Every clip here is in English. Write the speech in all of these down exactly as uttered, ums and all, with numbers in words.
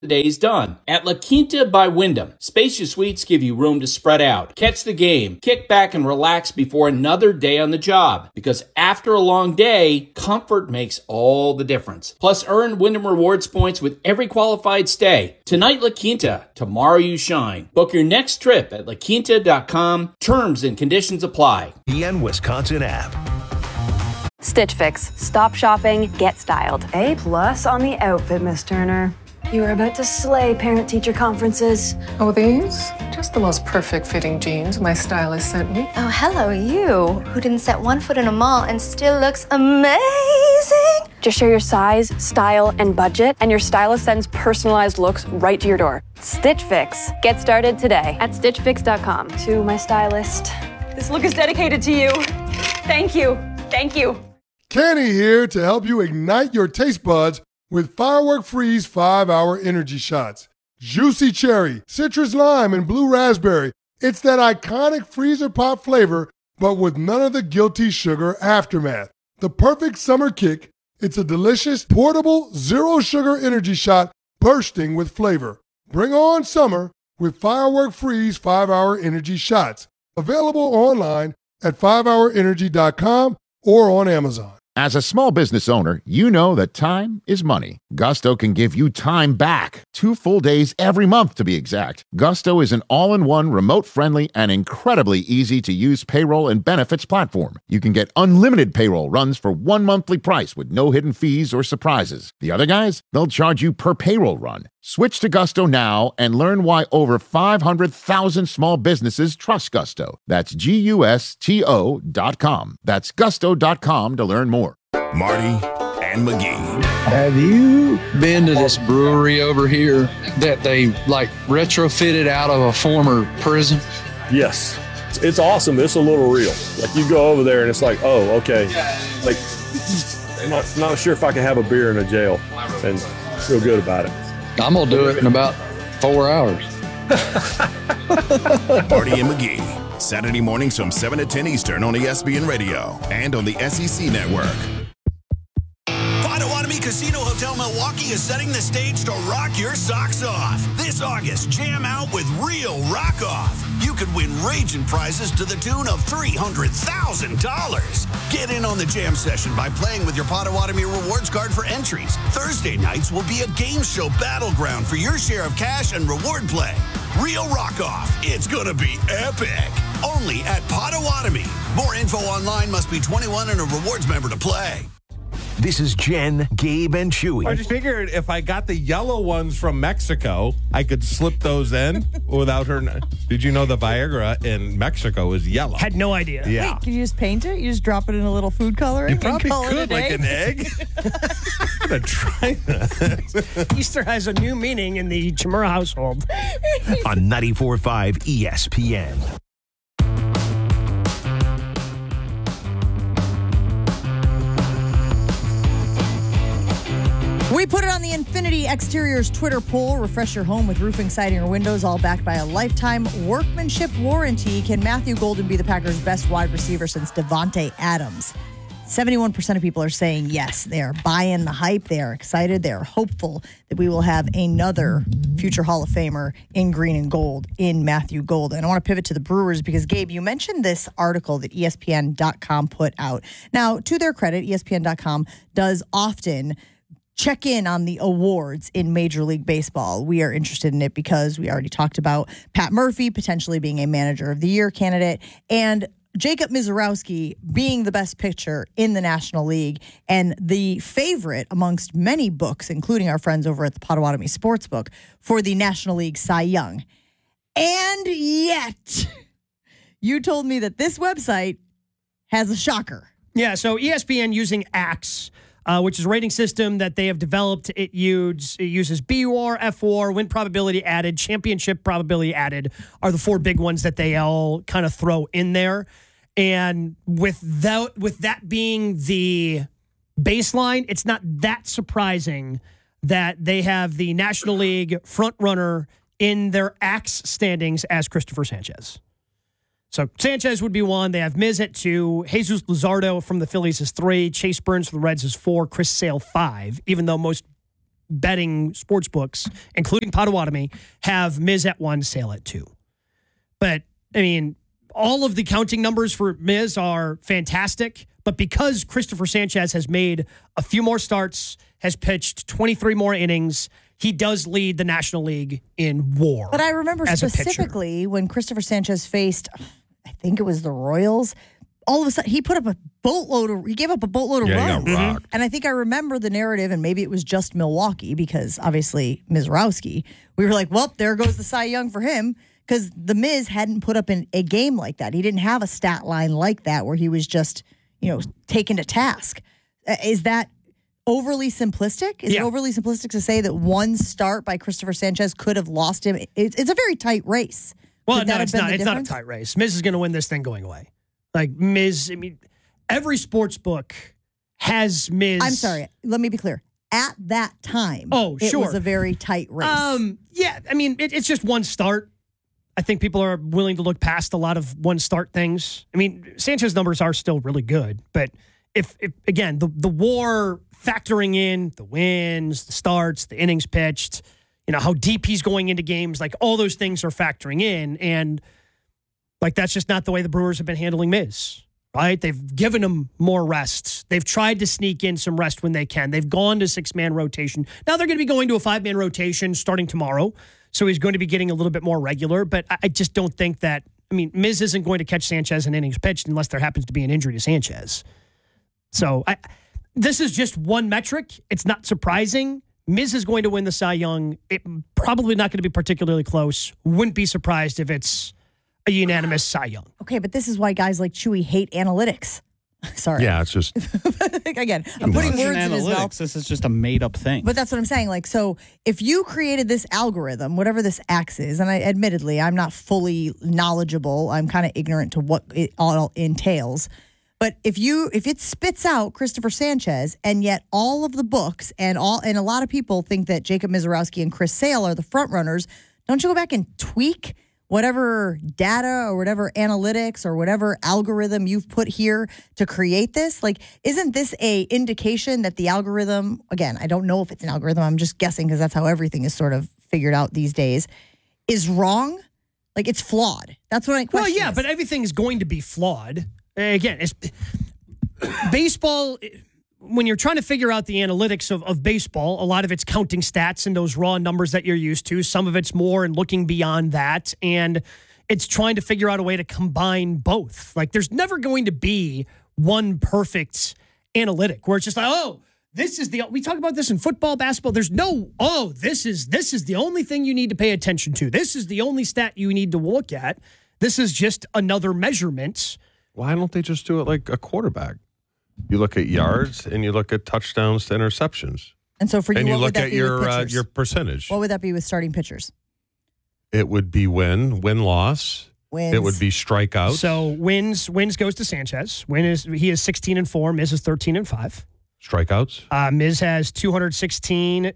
the day's done. At La Quinta by Wyndham, spacious suites give you room to spread out, catch the game, kick back and relax before another day on the job. Because after a long day, comfort makes all the difference. Plus, earn Wyndham Rewards points with every qualified stay. Tonight, La Quinta. Tomorrow, you shine. Book your next trip at la quinta dot com. Terms and conditions apply. E N Wisconsin app. Stitch Fix. Stop shopping, get styled. A plus on the outfit, Miss Turner. You are about to slay parent-teacher conferences. Oh, these? Just the most perfect fitting jeans my stylist sent me. Oh, hello, you, who didn't set one foot in a mall and still looks amazing. Just share your size, style, and budget, and your stylist sends personalized looks right to your door. Stitch Fix. Get started today at stitch fix dot com. To my stylist. This look is dedicated to you. Thank you. Thank you. Kenny here to help you ignite your taste buds with Firework Freeze five hour Energy Shots. Juicy cherry, citrus lime, and blue raspberry. It's that iconic freezer pop flavor, but with none of the guilty sugar aftermath. The perfect summer kick. It's a delicious, portable, zero-sugar energy shot bursting with flavor. Bring on summer with Firework Freeze five hour Energy Shots. Available online at five hour energy dot com or on Amazon. As a small business owner, you know that time is money. Gusto can give you time back. Two full days every month, to be exact. Gusto is an all-in-one, remote-friendly, and incredibly easy-to-use payroll and benefits platform. You can get unlimited payroll runs for one monthly price with no hidden fees or surprises. The other guys, they'll charge you per payroll run. Switch to Gusto now and learn why over five hundred thousand small businesses trust Gusto. That's G U S T O dot com. That's gusto dot com to learn more. Marty and McGee. Have you been to this brewery over here that they like retrofitted out of a former prison? Yes. It's awesome. It's a little real. Like you go over there and it's like, oh, okay. Like I'm not, not sure if I can have a beer in a jail and feel good about it. I'm going to do it in about four hours. Marty and McGee. Saturday mornings from seven to ten Eastern on E S P N Radio and on the S E C Network. Potawatomi Casino Hotel Milwaukee is setting the stage to rock your socks off. This August, jam out with real rock off. You could win raging prizes to the tune of three hundred thousand dollars. Get in on the jam session by playing with your Potawatomi rewards card for entries. Thursday nights will be a game show battleground for your share of cash and reward play. Real rock off. It's going to be epic. Only at Potawatomi. More info online. Must be twenty-one and a rewards member to play. This is Jen, Gabe, and Chewy. I just figured if I got the yellow ones from Mexico, I could slip those in without her. Did you know the Viagra in Mexico is yellow? Had no idea. Yeah. Wait, can you just paint it? You just drop it in a little food coloring? You probably call could, it an like egg? an egg. I'm going to try that. Easter has a new meaning in the Chimera household. On ninety-four point five E S P N. We put it on the Infinity Exteriors Twitter poll. Refresh your home with roofing, siding, or windows, all backed by a lifetime workmanship warranty. Can Matthew Golden be the Packers' best wide receiver since Devontae Adams? seventy-one percent of people are saying yes. They are buying the hype. They are excited. They are hopeful that we will have another future Hall of Famer in green and gold in Matthew Golden. And I want to pivot to the Brewers because, Gabe, you mentioned this article that E S P N dot com put out. Now, to their credit, E S P N dot com does often check in on the awards in Major League Baseball. We are interested in it because we already talked about Pat Murphy potentially being a Manager of the Year candidate and Jacob Misiorowski being the best pitcher in the National League and the favorite amongst many books, including our friends over at the Potawatomi Sportsbook, for the National League Cy Young. And yet, you told me that this website has a shocker. Yeah, so E S P N using Axe, Uh, which is a rating system that they have developed. It, use, it uses B W A R, F W A R, win probability added, championship probability added are the four big ones that they all kind of throw in there. And with that, with that being the baseline, it's not that surprising that they have the National League front runner in their Axe standings as Christopher Sanchez. So Sanchez would be one. They have Miz at two. Jesus Luzardo from the Phillies is three. Chase Burns for the Reds is four. Chris Sale five. Even though most betting sports books, including Potawatomi, have Miz at one, Sale at two. But, I mean, all of the counting numbers for Miz are fantastic, but because Christopher Sanchez has made a few more starts, has pitched twenty-three more innings, he does lead the National League in WAR. But I remember as a pitcher. specifically when Christopher Sanchez faced, I think it was the Royals, all of a sudden he put up a boatload of, he gave up a boatload of Yeah, he runs. got rocked. And I think I remember the narrative, and maybe it was just Milwaukee because obviously Mizrowski. We were like, well, there goes the Cy Young for him because the Miz hadn't put up in a game like that. He didn't have a stat line like that where he was just, you know, taken to task. Uh, is that overly simplistic? Is Yeah. it overly simplistic to say that one start by Christopher Sanchez could have lost him? It's, it's a very tight race. Well, Could that no, have it's been not. the It's not a difference? tight race. Miz is going to win this thing going away. Like Miz, I mean, every sports book has Miz. I'm sorry. Let me be clear. At that time, Oh, it sure. was a very tight race. Um, yeah, I mean, it, it's just one start. I think people are willing to look past a lot of one start things. I mean, Sanchez's numbers are still really good, but if, if again, the the WAR factoring in the wins, the starts, the innings pitched, you know, how deep he's going into games, like all those things are factoring in, and like that's just not the way the Brewers have been handling Miz. Right? They've given him more rest. They've tried to sneak in some rest when they can. They've gone to six-man rotation. Now they're going to be going to a five-man rotation starting tomorrow, so he's going to be getting a little bit more regular, but I just don't think that, I mean, Miz isn't going to catch Sanchez in innings pitched unless there happens to be an injury to Sanchez. So I, this is just one metric. It's not surprising. Miz is going to win the Cy Young. It probably not going to be particularly close. Wouldn't be surprised if it's a unanimous Cy Young. Okay, but this is why guys like Chewy hate analytics. Sorry. Yeah, it's just again, I'm putting words in his mouth. This is just a made up thing. But that's what I'm saying. Like, so if you created this algorithm, whatever this X is, and I admittedly I'm not fully knowledgeable, I'm kind of ignorant to what it all entails. But if you if it spits out Christopher Sanchez, and yet all of the books and all and a lot of people think that Jacob Mizorowski and Chris Sale are the front runners, don't you go back and tweak whatever data or whatever analytics or whatever algorithm you've put here to create this? Like, isn't this a indication that the algorithm, again, I don't know if it's an algorithm, I'm just guessing because that's how everything is sort of figured out these days, is wrong? Like, it's flawed. That's what I question. Well, yeah, is. but everything is going to be flawed. Again, it's baseball. When you're trying to figure out the analytics of, of baseball, a lot of it's counting stats and those raw numbers that you're used to. Some of it's more and looking beyond that. And it's trying to figure out a way to combine both. Like, there's never going to be one perfect analytic where it's just like, oh, this is the, we talk about this in football, basketball. There's no, oh, this is, this is the only thing you need to pay attention to. This is the only stat you need to look at. This is just another measurement. Why don't they just do it like a quarterback? You look at yards and you look at touchdowns to interceptions. And so for you, and you what would look that at be your with uh, pitchers? your percentage. What would that be with starting pitchers? It would be win, win loss. Wins. It would be strikeouts. So wins wins goes to Sanchez. Win is he is sixteen and four. Miz is thirteen and five. Strikeouts. Uh, Miz has two hundred sixteen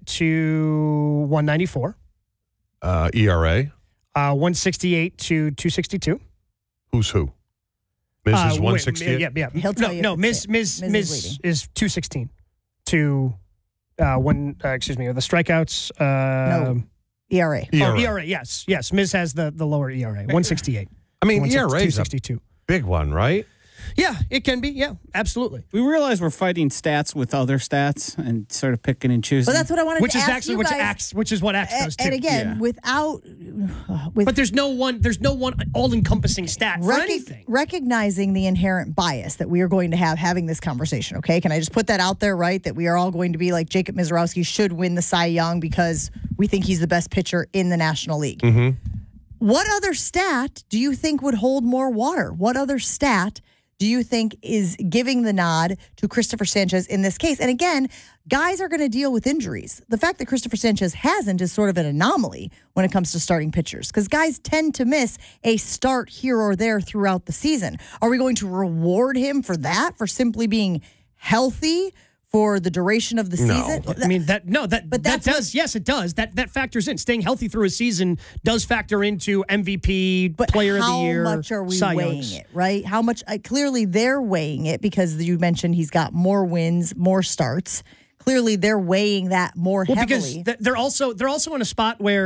to one ninety four. Uh, E R A. Uh, one sixty eight to two sixty two. Who's who? Miz Uh, is wait, one sixty eight. Yeah, yeah. He'll tell no, you no. if Miz it's Miz it. Miz Miz is is two sixteen to uh, one. Uh, excuse me. The strikeouts. Uh, No. E R A. E R A. Oh, E R A. Yes, yes. Miz has the the lower E R A. one sixty eight. I mean, E R A two is a sixty two. big one, right? Yeah, it can be. Yeah, absolutely. We realize we're fighting stats with other stats and sort of picking and choosing. But that's what I wanted Which to is ask actually you which guys. acts, which is what Axe And, does too. and again, Yeah. without, with But there's no one. There's no one all-encompassing stat for Recog- anything. recognizing the inherent bias that we are going to have having this conversation, okay? Can I just put that out there, right? That we are all going to be like Jacob Mizorowski should win the Cy Young because we think he's the best pitcher in the National League. Mm-hmm. What other stat do you think would hold more water? What other stat do you think is giving the nod to Christopher Sanchez in this case? And again, guys are going to deal with injuries. The fact that Christopher Sanchez hasn't is sort of an anomaly when it comes to starting pitchers because guys tend to miss a start here or there throughout the season. Are we going to reward him for that, for simply being healthy for the duration of the No. season? I mean that no that But that that's does yes it does that that factors in staying healthy through a season does factor into M V P But player how of the year. much are we Cy weighing Youngs. it, right? How much? Uh, clearly, they're weighing it because you mentioned he's got more wins, more starts. clearly they're weighing that more Well, heavily. because th- they're also they're also in a spot where